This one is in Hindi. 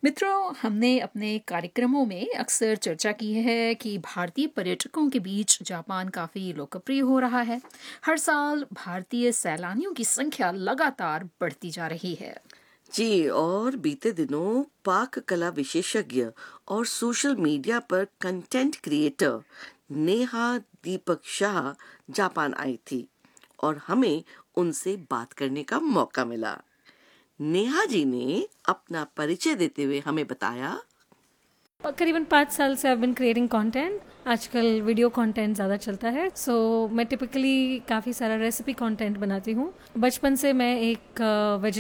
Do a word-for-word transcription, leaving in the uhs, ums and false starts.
मित्रों, हमने अपने कार्यक्रमों में अक्सर चर्चा की है कि भारतीय पर्यटकों के बीच जापान काफ़ी लोकप्रिय हो रहा है। हर साल भारतीय सैलानियों की संख्या लगातार बढ़ती जा रही है। जी, और बीते दिनों पाक कला विशेषज्ञ और सोशल मीडिया पर कंटेंट क्रिएटर नेहा दीपक शाह जापान आई थी और हमें उनसे बात करने का मौका मिला। नेहा जी ने अपना परिचय देते हुए हमें बताया। करीबन पाँच साल से आई बिन क्रिएटिंग कंटेंट। आजकल वीडियो कंटेंट ज़्यादा चलता है, सो so, मैं टिपिकली काफ़ी सारा रेसिपी कंटेंट बनाती हूँ। बचपन से मैं एक वेजिटेरियन